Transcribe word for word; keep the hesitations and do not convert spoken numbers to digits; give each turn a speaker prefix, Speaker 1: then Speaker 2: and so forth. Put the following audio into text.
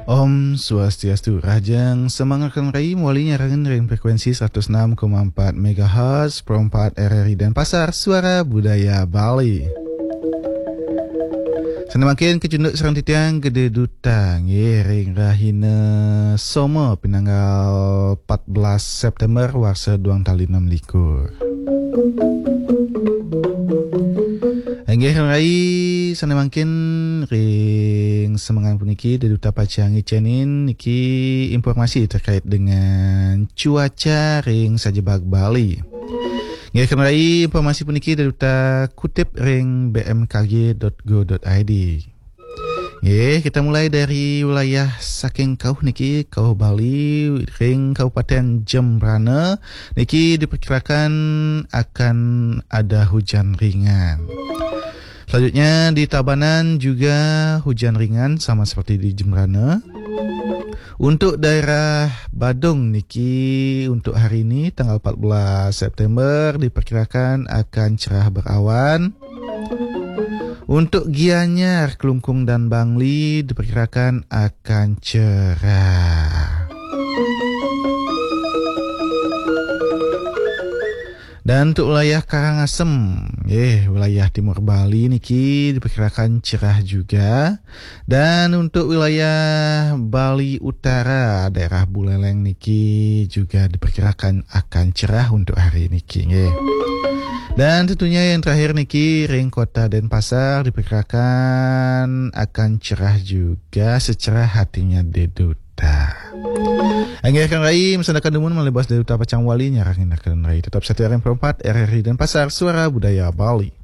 Speaker 1: Om Swastiastu, Rajang Semangatkan Rai Muali nyarangan ring frekuensi seratus enam koma empat megahertz Perempat R R I dan Pasar Suara Budaya Bali. Senemakin kecunduk serang titiang gede dutang ye ring rahina Somo pinanggal empat belas September warsa duang tali enam likur. Anggih rai sana mangkin ring semangan puniki dari Duta Pacangi Cenin niki informasi terkait dengan cuaca ring Sajebag Bali. Anggih rai informasi puniki dari Duta kutip ring b m k g dot go dot i d. Ye, kita mulai dari wilayah saking kauh niki kauh Bali ring Kabupaten Jembrana niki diperkirakan akan ada hujan ringan. Selanjutnya di Tabanan juga hujan ringan sama seperti di Jembrana. Untuk daerah Badung niki untuk hari ini tanggal empat belas September diperkirakan akan cerah berawan. Untuk Gianyar, Kelungkung dan Bangli diperkirakan akan cerah. Dan untuk wilayah Karangasem, eh wilayah timur Bali niki diperkirakan cerah juga. Dan untuk wilayah Bali Utara, daerah Buleleng niki juga diperkirakan akan cerah untuk hari niki. Eh. Dan tentunya yang terakhir niki ring kota Denpasar diperkirakan akan cerah juga secerah hatinya Deduta. Anggihkan Rai mesandakan dumun melebas dari Duta Pacang Wali nyarangin akan Rai tetap satu R M empat R R I Denpasar Suara Budaya Bali.